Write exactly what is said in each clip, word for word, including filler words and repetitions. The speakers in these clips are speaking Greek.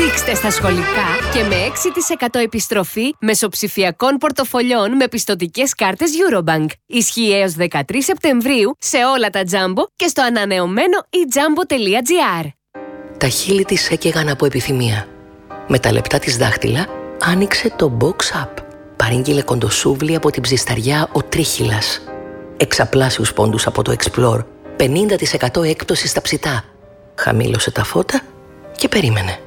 Δείξτε στα σχολικά και με έξι τοις εκατό επιστροφή μεσοψηφιακών πορτοφολιών με πιστωτικές κάρτες Eurobank. Ισχύει έως δεκατρείς Σεπτεμβρίου σε όλα τα Jumbo και στο ανανεωμένο e jumbo τελεία gr. Τα χείλη της έκαιγαν από επιθυμία. Με τα λεπτά της δάχτυλα άνοιξε το Box Up. Παρήγγειλε κοντοσούβλι από την ψισταριά ο Τρίχυλας. Εξαπλάσιους πόντους από το Explore. πενήντα τοις εκατό έκπτωση στα ψητά. Χαμήλωσε τα φώτα και περίμενε.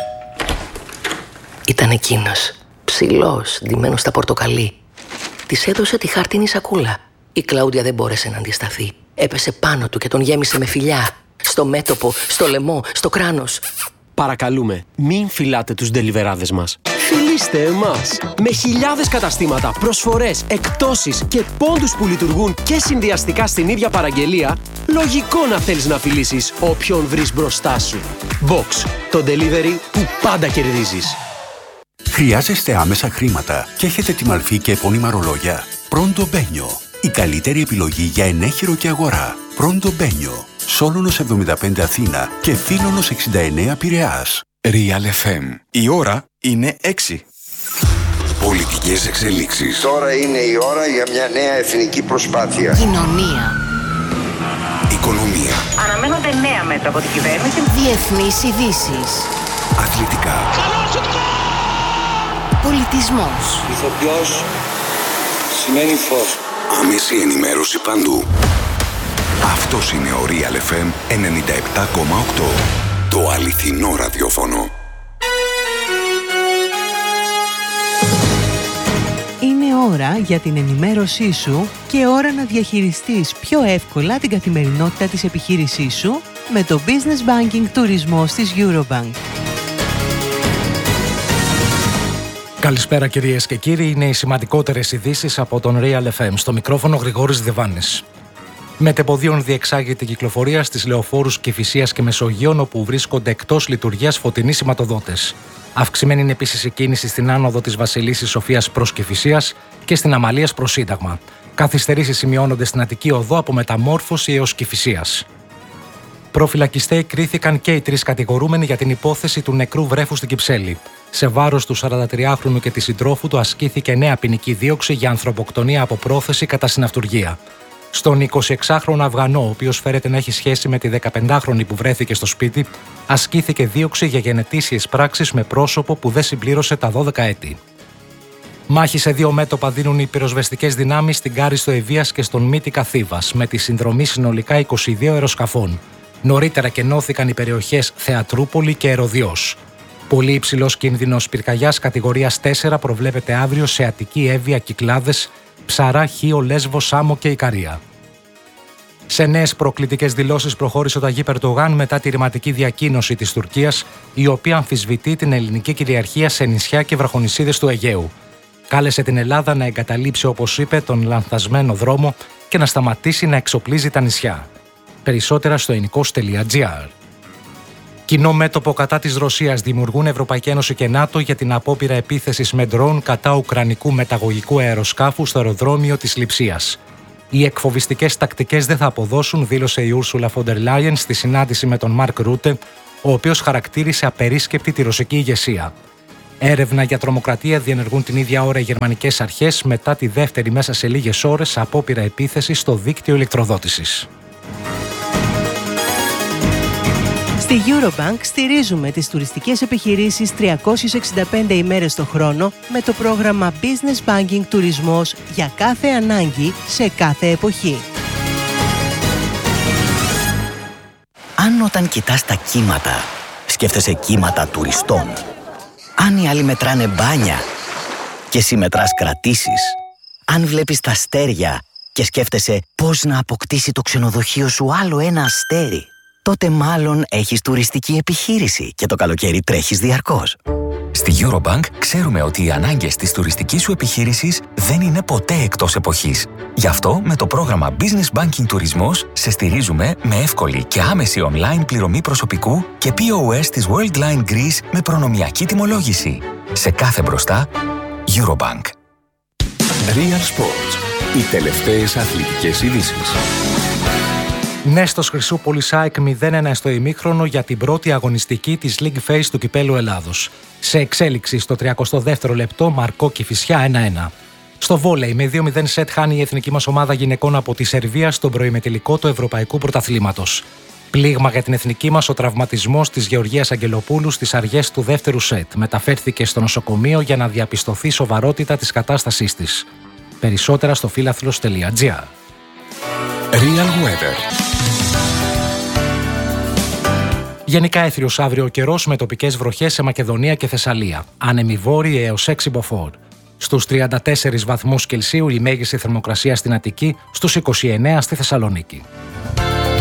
Ήταν εκείνος, ψηλός, ντυμένος στα πορτοκαλί. Της έδωσε τη χάρτινη σακούλα. Η Κλάουδια δεν μπόρεσε να αντισταθεί. Έπεσε πάνω του και τον γέμισε με φιλιά. Στο μέτωπο, στο λαιμό, στο κράνος. Παρακαλούμε, μην φυλάτε τους ντελιβεράδες μας. Φιλήστε εμάς! Με χιλιάδες καταστήματα, προσφορές, εκπτώσεις και πόντους που λειτουργούν και συνδυαστικά στην ίδια παραγγελία, λογικό να θέλεις να φιλήσεις όποιον βρεις μπροστά σου. Box, το delivery που πάντα κερδίζεις. Χρειάζεστε άμεσα χρήματα και έχετε τη μαλφή και επώνυμα ρολόγια? Pronto Benio. Η καλύτερη επιλογή για ενέχειρο και αγορά. Pronto Benio. Σόλωνος εβδομήντα πέντε Αθήνα και Φίλωνος εξήντα εννέα Πειραιάς. Real εφ εμ. Η ώρα είναι έξι. Πολιτικές εξελίξεις. Τώρα είναι η ώρα για μια νέα εθνική προσπάθεια. Κοινωνία. Οικονομία. Αναμένονται νέα μέτρα από την κυβέρνηση. Διεθνείς ειδήσεις. Αθλητικά. Πολιτισμός. Ηθοποιός σημαίνει φως. Άμεση ενημέρωση παντού. Αυτός είναι ο Real εφ εμ ενενήντα επτά κόμμα οκτώ. Το αληθινό ραδιόφωνο. Είναι ώρα για την ενημέρωσή σου και ώρα να διαχειριστείς πιο εύκολα την καθημερινότητα της επιχείρησής σου με το Business Banking Τουρισμός της Eurobank. Καλησπέρα κυρίες και κύριοι, είναι οι σημαντικότερες ειδήσεις από τον Real εφ εμ. Στο μικρόφωνο Γρηγόρης Διβάνης. Μετεποδίων διεξάγεται η κυκλοφορία στις λεωφόρους Κηφισίας και Μεσογείων, όπου βρίσκονται εκτός λειτουργίας φωτεινοί σηματοδότες. Αυξημένη είναι επίσης η κίνηση στην άνοδο της Βασιλίσσης Σοφίας προς Κηφισίας και στην Αμαλίας προς Σύνταγμα. Καθυστερήσεις σημειώνονται στην Αττική Οδό από Μεταμόρφωση έως Κηφισίας. Προφυλακιστέοι κρίθηκαν και οι τρεις κατηγορούμενοι για την υπόθεση του νεκρού βρέφου στην Κυψέλη. Σε βάρος του σαραντατριάχρονου και της συντρόφου του ασκήθηκε νέα ποινική δίωξη για ανθρωποκτονία από πρόθεση κατά συναυτουργία. Στον εικοσιεξάχρονο Αφγανό, ο οποίος φέρεται να έχει σχέση με τη δεκαπεντάχρονη που βρέθηκε στο σπίτι, ασκήθηκε δίωξη για γενετήσιες πράξεις με πρόσωπο που δεν συμπλήρωσε τα δώδεκα έτη. Μάχη σε δύο μέτωπα δίνουν οι πυροσβεστικές δυνάμεις στην Κάριστο Ευβοίας και στον Μύτικα Θήβας, με τη συνδρομή συνολικά είκοσι δύο αεροσκαφών. Νωρίτερα κενώθηκαν οι περιοχές Θεατρούπολη και Ερωδιός. Πολύ υψηλός κίνδυνος πυρκαγιάς κατηγορίας τέσσερα προβλέπεται αύριο σε Αττική, Εύβοια, Κυκλάδες, Ψαρά, Χίο, Λέσβο, Σάμο και Ικαρία. Σε νέες προκλητικές δηλώσεις προχώρησε ο Ταγί Ερντογάν μετά τη ρηματική διακοίνωση της Τουρκίας, η οποία αμφισβητεί την ελληνική κυριαρχία σε νησιά και βραχονησίδες του Αιγαίου. Κάλεσε την Ελλάδα να εγκαταλείψει, όπως είπε, τον λανθασμένο δρόμο και να σταματήσει να εξοπλίζει τα νησιά. Περισσότερα στο ενικός τελεία τζι άρ. Κοινό μέτωπο κατά της Ρωσίας δημιουργούν Ευρωπαϊκή Ένωση και ΝΑΤΟ για την απόπειρα επίθεσης με ντρόουν κατά ουκρανικού μεταγωγικού αεροσκάφου στο αεροδρόμιο της Λειψίας. Οι εκφοβιστικές τακτικές δεν θα αποδώσουν, δήλωσε η Ούρσουλα Φόντερ Λάιεν στη συνάντηση με τον Μαρκ Ρούτε, ο οποίος χαρακτήρισε απερίσκεπτη τη ρωσική ηγεσία. Έρευνα για τρομοκρατία διενεργούν την ίδια ώρα οι γερμανικές αρχές μετά τη δεύτερη μέσα σε λίγες ώρες απόπειρα επίθεσης στο δίκτυο ηλεκτροδότησης. Στη Eurobank στηρίζουμε τις τουριστικές επιχειρήσεις τριακόσιες εξήντα πέντε ημέρες το χρόνο με το πρόγραμμα Business Banking Τουρισμός για κάθε ανάγκη σε κάθε εποχή. Αν όταν κοιτάς τα κύματα, σκέφτεσαι κύματα τουριστών. Αν οι άλλοι μετράνε μπάνια και εσύ μετράς κρατήσεις. Αν βλέπεις τα αστέρια και σκέφτεσαι πώς να αποκτήσει το ξενοδοχείο σου άλλο ένα αστέρι, τότε μάλλον έχεις τουριστική επιχείρηση και το καλοκαίρι τρέχεις διαρκώς. Στη Eurobank ξέρουμε ότι οι ανάγκες της τουριστικής σου επιχείρησης δεν είναι ποτέ εκτός εποχής. Γι' αυτό με το πρόγραμμα Business Banking Τουρισμός σε στηρίζουμε με εύκολη και άμεση online πληρωμή προσωπικού και πι ο ες της Worldline Greece με προνομιακή τιμολόγηση. Σε κάθε μπροστά, Eurobank. Real Sports. Οι τελευταίες αθλητικές ειδήσεις. Νέστος Χρυσούπολης ΑΕΚ μηδέν ένα στο ημίχρονο για την πρώτη αγωνιστική της League Phase του Κυπέλλου Ελλάδος. Σε εξέλιξη στο τριακοστό δεύτερο λεπτό, Μαρκό Κηφισιά ένα ένα. Στο βόλεϊ με δύο μηδέν σετ χάνει η εθνική μας ομάδα γυναικών από τη Σερβία στον προημιτελικό του Ευρωπαϊκού Πρωταθλήματος. Πλήγμα για την εθνική μας ο τραυματισμός της Γεωργίας Αγγελοπούλου στις αργές του δεύτερου σετ. Μεταφέρθηκε στο νοσοκομείο για να διαπιστωθεί σοβαρότητα της κατάστασής της. Περισσότερα στο φίλαθλος τελεία τζι άρ. Real Weather. Γενικά έθριος αύριο ο καιρός με τοπικές βροχές σε Μακεδονία και Θεσσαλία. Άνεμοι βόρειοι έως έξι μποφόρ. Στους τριάντα τέσσερις βαθμούς Κελσίου η μέγιστη θερμοκρασία στην Αττική, στους είκοσι εννέα στη Θεσσαλονίκη.